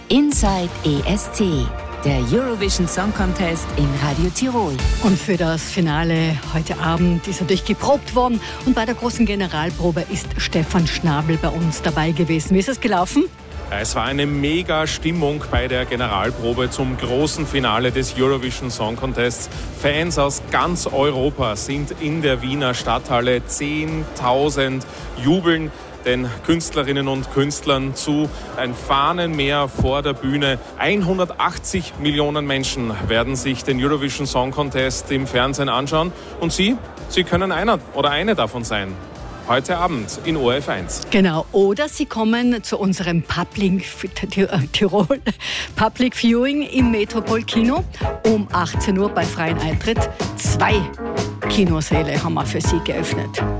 Inside ESC, der Eurovision Song Contest in Radio Tirol. Und für das Finale heute Abend ist natürlich geprobt worden. Und bei der großen Generalprobe ist Stefan Schnabel bei uns dabei gewesen. Wie ist es gelaufen? Es war eine mega Stimmung bei der Generalprobe zum großen Finale des Eurovision Song Contests. Fans aus ganz Europa sind in der Wiener Stadthalle. 10.000 jubeln den Künstlerinnen und Künstlern zu. Ein Fahnenmeer vor der Bühne. 180 Millionen Menschen werden sich den Eurovision Song Contest im Fernsehen anschauen. Und Sie können einer oder eine davon sein. Heute Abend in ORF1. Genau, oder Sie kommen zu unserem Public Viewing im Metropol-Kino um 18 Uhr bei freiem Eintritt. 2 Kinosäle haben wir für Sie geöffnet.